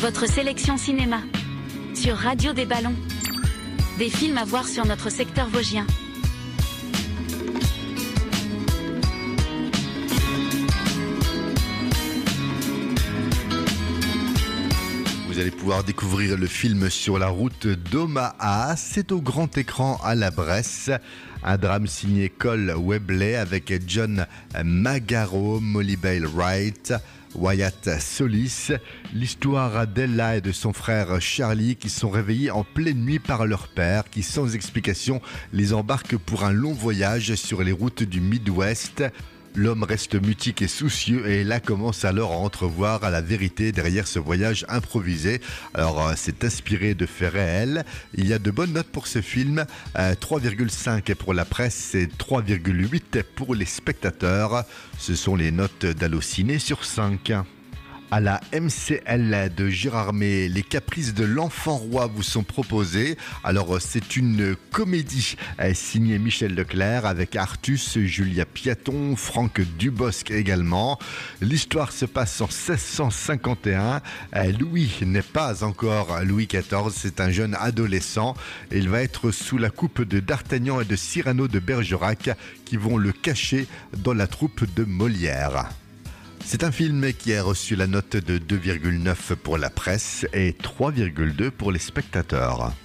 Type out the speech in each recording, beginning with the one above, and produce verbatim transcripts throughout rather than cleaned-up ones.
Votre sélection cinéma sur Radio des Ballons. Des films à voir sur notre secteur vosgien. Vous allez pouvoir découvrir le film Sur la route d'Omaha. C'est au grand écran à la Bresse. Un drame signé Cole Webley avec John Magaro, Molly Bale Wright, Wyatt Solis. L'histoire d'Ella et de son frère Charlie qui sont réveillés en pleine nuit par leur père qui, sans explication, les embarque pour un long voyage sur les routes du Midwest. L'homme reste mutique et soucieux et Ella commence alors à entrevoir la vérité derrière ce voyage improvisé. Alors c'est inspiré de faits réels. Il y a de bonnes notes pour ce film, euh, trois virgule cinq pour la presse et trois virgule huit pour les spectateurs. Ce sont les notes d'Allociné sur cinq. À la M C L de Gérardmer, les caprices de l'enfant roi vous sont proposés. Alors c'est une comédie signée Michel Leclerc avec Artus, Julia Piaton, Franck Dubosc également. L'histoire se passe en seize cent cinquante et un. Louis n'est pas encore Louis quatorze, c'est un jeune adolescent. Il va être sous la coupe de D'Artagnan et de Cyrano de Bergerac qui vont le cacher dans la troupe de Molière. C'est un film qui a reçu la note de deux virgule neuf pour la presse et trois virgule deux pour les spectateurs.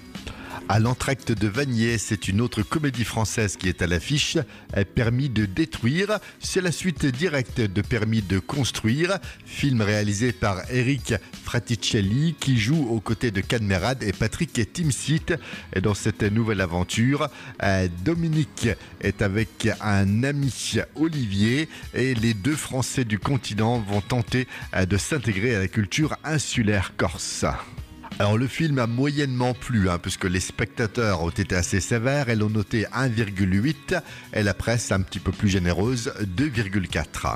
À l'entracte de Vanier, c'est une autre comédie française qui est à l'affiche, Permis de détruire. C'est la suite directe de Permis de construire, film réalisé par Eric Fraticelli qui joue aux côtés de Cadmerade et Patrick Timsit. Et dans cette nouvelle aventure, Dominique est avec un ami Olivier et les deux Français du continent vont tenter de s'intégrer à la culture insulaire corse. Alors le film a moyennement plu, hein, puisque les spectateurs ont été assez sévères, elles ont noté un virgule huit et la presse un petit peu plus généreuse, deux virgule quatre.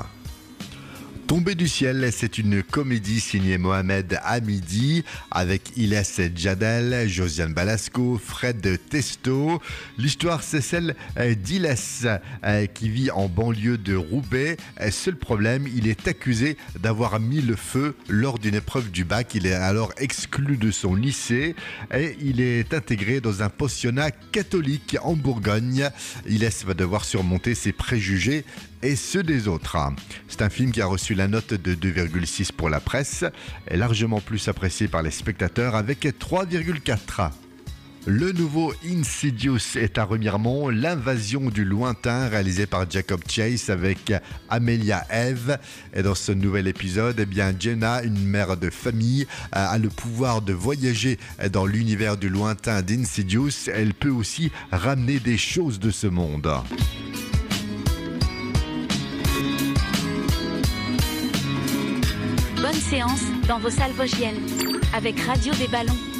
Tombé du ciel, c'est une comédie signée Mohamed Hamidi avec Ilès Djadel, Josiane Balasco, Fred Testo. L'histoire, c'est celle d'Ilès qui vit en banlieue de Roubaix. Seul problème, il est accusé d'avoir mis le feu lors d'une épreuve du bac. Il est alors exclu de son lycée et il est intégré dans un pensionnat catholique en Bourgogne. Ilès va devoir surmonter ses préjugés et ceux des autres. C'est un film qui a reçu la note de deux virgule six pour la presse et largement plus apprécié par les spectateurs avec trois virgule quatre. Le nouveau Insidious est à Remiremont, l'invasion du lointain réalisé par Jacob Chase avec Amelia Eve. Et dans ce nouvel épisode, eh bien Jenna, une mère de famille, a le pouvoir de voyager dans l'univers du lointain d'Insidious. Elle peut aussi ramener des choses de ce monde. Bonne séance dans vos salles vosgiennes avec Radio des Ballons.